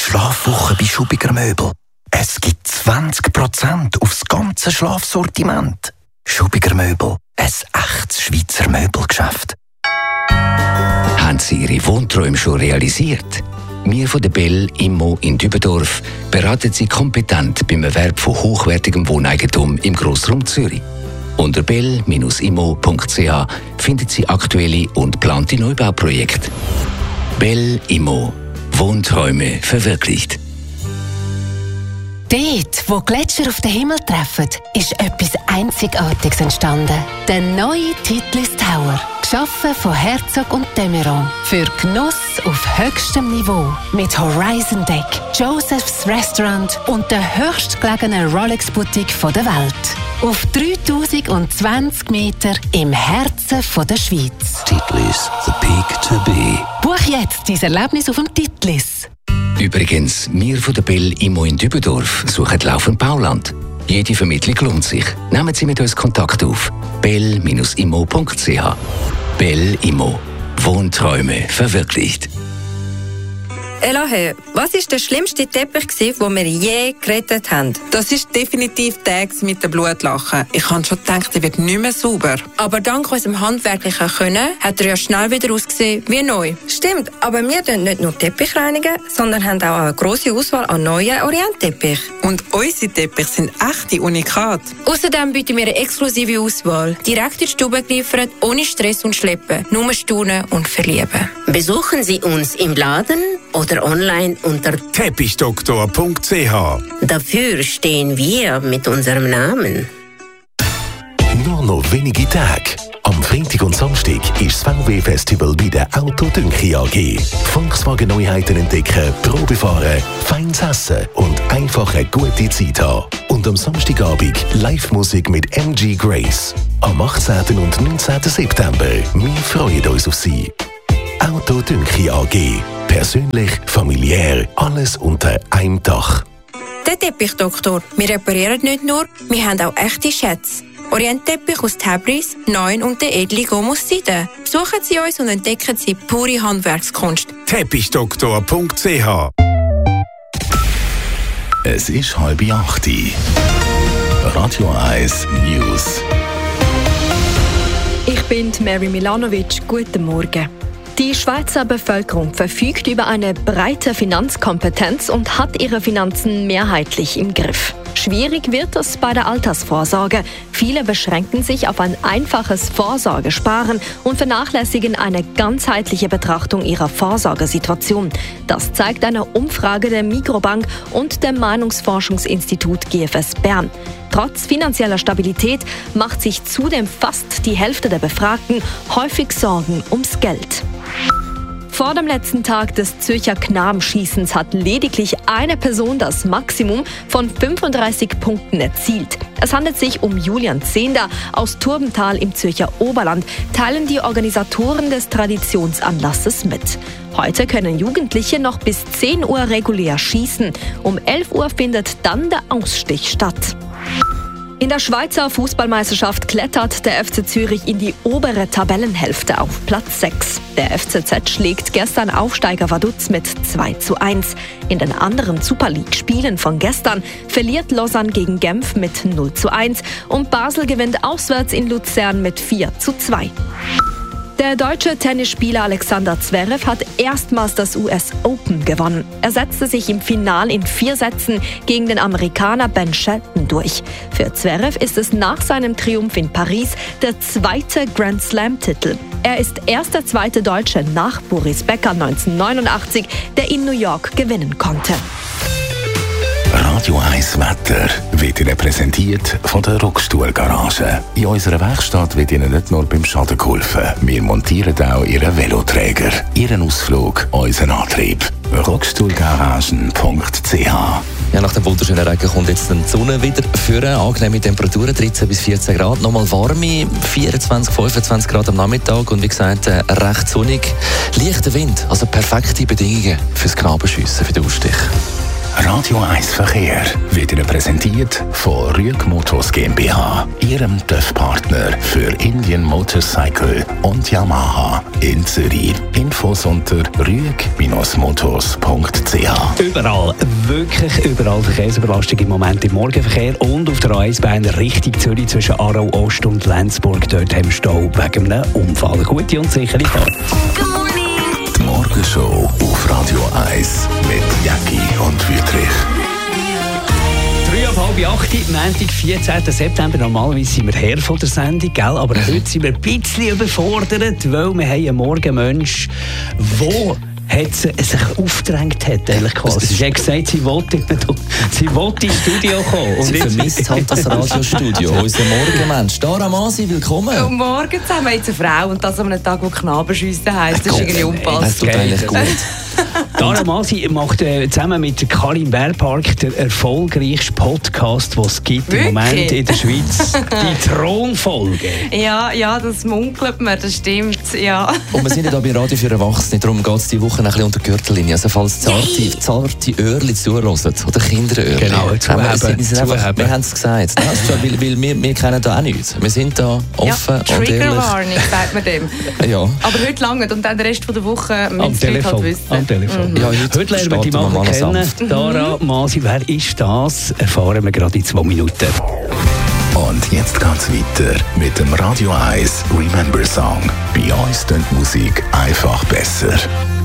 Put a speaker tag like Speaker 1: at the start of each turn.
Speaker 1: Schlafwoche bei Schubiger Möbel. Es gibt 20% aufs ganze Schlafsortiment. Schubiger Möbel, ein echtes Schweizer Möbelgeschäft.
Speaker 2: Haben Sie Ihre Wohnträume schon realisiert? Wir von der Bell Immo in Dübendorf beraten Sie kompetent beim Erwerb von hochwertigem Wohneigentum im Grossraum Zürich. Unter bell-immo.ch finden Sie aktuelle und geplante Neubauprojekte. Bell Immo. Wohnträume verwirklicht.
Speaker 3: Dort, wo Gletscher auf den Himmel treffen, ist etwas Einzigartiges entstanden. Der neue Titlis Tower. Geschaffen von Herzog und de Meuron. Für Genuss auf höchstem Niveau. Mit Horizon Deck, Joseph's Restaurant und der höchstgelegenen Rolex-Boutique der Welt. Auf 3020 Meter im Herzen der Schweiz.
Speaker 4: Titlis, the peak to be.
Speaker 3: Buch jetzt dein Erlebnis auf dem Titlis.
Speaker 2: Übrigens, wir von der Bell Immo in Dübendorf suchen laufend Bauland. Jede Vermittlung lohnt sich. Nehmen Sie mit uns Kontakt auf. bell-immo.ch. Bell Immo. Wohnträume verwirklicht.
Speaker 5: Elahe, was war der schlimmste Teppich, den wir je gerettet haben?
Speaker 6: Das ist definitiv der mit dem Blutlachen. Ich habe schon gedacht, er wird nicht mehr sauber.
Speaker 5: Aber dank unserem handwerklichen Können hat er ja schnell wieder ausgesehen wie neu. Stimmt, aber wir reinigen nicht nur Teppich reinigen, sondern haben auch eine grosse Auswahl an neuen Orientteppich.
Speaker 6: Und unsere Teppiche sind echte Unikate.
Speaker 5: Außerdem bieten wir eine exklusive Auswahl. Direkt in die Stube geliefert, ohne Stress und Schleppen. Nur staunen und verlieben.
Speaker 7: Besuchen Sie uns im Laden oder online unter
Speaker 8: tepichdoktor.ch.
Speaker 7: Dafür stehen wir mit unserem Namen.
Speaker 8: Nur noch wenige Tage. Am Freitag und Samstag ist das VW-Festival bei der Autodünki AG. Volkswagen-Neuheiten entdecken, Probe fahren, feines Essen und einfach eine gute Zeit haben. Und am Samstagabend Live-Musik mit MG Grace. Am 18. und 19. September. Wir freuen uns auf Sie. Autodünki AG. Persönlich, familiär, alles unter einem Dach.
Speaker 5: Der Teppichdoktor. Wir reparieren nicht nur, wir haben auch echte Schätze. Orientteppich aus Tabriz, Neun und der edle Gomus-Seide. Besuchen Sie uns und entdecken Sie pure Handwerkskunst.
Speaker 8: tepichdoktor.ch. Es ist 7:30. Radio 1 News.
Speaker 9: Ich bin Mary Milanovic. Guten Morgen. Die Schweizer Bevölkerung verfügt über eine breite Finanzkompetenz und hat ihre Finanzen mehrheitlich im Griff. Schwierig wird es bei der Altersvorsorge. Viele beschränken sich auf ein einfaches Vorsorgesparen und vernachlässigen eine ganzheitliche Betrachtung ihrer Vorsorgesituation. Das zeigt eine Umfrage der Migros und dem Meinungsforschungsinstitut GFS Bern. Trotz finanzieller Stabilität macht sich zudem fast die Hälfte der Befragten häufig Sorgen ums Geld. Vor dem letzten Tag des Zürcher Knabenschießens hat lediglich eine Person das Maximum von 35 Punkten erzielt. Es handelt sich um Julian Zehnder aus Turbental im Zürcher Oberland, teilen die Organisatoren des Traditionsanlasses mit. Heute können Jugendliche noch bis 10 Uhr regulär schießen. Um 11 Uhr findet dann der Ausstich statt. In der Schweizer Fußballmeisterschaft klettert der FC Zürich in die obere Tabellenhälfte auf Platz 6. Der FCZ schlägt gestern Aufsteiger Vaduz mit 2:1. In den anderen Super League-Spielen von gestern verliert Lausanne gegen Genf mit 0:1 und Basel gewinnt auswärts in Luzern mit 4:2. Der deutsche Tennisspieler Alexander Zverev hat erstmals das US Open gewonnen. Er setzte sich im Finale in 4 Sätzen gegen den Amerikaner Ben Shelton durch. Für Zverev ist es nach seinem Triumph in Paris der 2. Grand Slam-Titel. Er ist erst der 2. Deutsche nach Boris Becker 1989, der in New York gewinnen konnte.
Speaker 8: Radio 1 Wetter wird Ihnen präsentiert von der Rockstuhl-Garage. In unserer Werkstatt wird Ihnen nicht nur beim Schaden geholfen. Wir montieren auch Ihren Veloträger, Ihren Ausflug, unseren Antrieb. Rockstuhlgaragen.ch.
Speaker 10: Ja, nach dem wunderschönen Regen kommt jetzt die Sonne wieder führen. Angenehme Temperaturen, 13 bis 14 Grad. Nochmal warme, 24, 25 Grad am Nachmittag. Und wie gesagt, recht sonnig. Leichter Wind, also perfekte Bedingungen fürs Knabenschiessen, für den Ausstich.
Speaker 8: Radio 1 Verkehr wird Ihnen präsentiert von Rüeg Motors GmbH, Ihrem TÜV-Partner für Indian Motorcycle und Yamaha in Zürich. Infos unter rüeg-motors.ch.
Speaker 11: Überall, wirklich überall Verkehrsüberlastung im Moment im Morgenverkehr und auf der A1-Bahn Richtung Zürich zwischen Aarau Ost und Lenzburg. Dort haben wir Stau wegen einem Unfall. Eine gute und sichere Fahrt.
Speaker 8: Die Morgenshow auf Radio 1 mit Jacki und Wüthrich.
Speaker 11: 7:30, Montag, 14. September. Normalerweise sind wir her von der Sendung, gell? Aber heute sind wir ein bisschen überfordert, weil wir haben einen Morgenmensch, der sich aufgedrängt hat, eigentlich quasi. Sie hat gesagt, sie wollte ins Studio kommen. Und
Speaker 10: sie vermisst halt das Radiostudio. Unser Morgenmensch. Dara Masi, willkommen.
Speaker 12: Guten Morgen zusammen. Jetzt eine Frau und das an einem Tag, wo Knabenschüsse heisst. Das ist irgendwie unpassend.
Speaker 10: Das tut eigentlich gut.
Speaker 11: Dara Masi macht zusammen mit Karin Bärpark den erfolgreichsten Podcast, den es gibt im Moment in der Schweiz. Die Thronfolge.
Speaker 12: Ja, das munkelt man, das stimmt. Ja.
Speaker 10: Und wir sind ja hier bei Radio für Erwachsene, darum geht es diese Woche ein bisschen unter die Gürtellinie. Also falls zarte Öhrchen zuhören oder Kinderöhrchen.
Speaker 11: Genau,
Speaker 10: wir haben es gesagt. Weil wir kennen da auch nichts. Wir sind da offen und ehrlich.
Speaker 12: Triggerwarning, sagt man dem.
Speaker 10: Ja.
Speaker 12: Aber heute lange und dann den Rest der Woche
Speaker 11: müssen
Speaker 12: Sie halt wissen.
Speaker 11: Am Telefon.
Speaker 10: Ja,
Speaker 11: heute lernen wir die Mama kennen. Dara Masi, wer ist das? Erfahren wir gerade in 2 Minuten.
Speaker 8: Und jetzt geht's weiter mit dem Radio 1 Remember Song. Bei uns klingt die Musik einfach besser.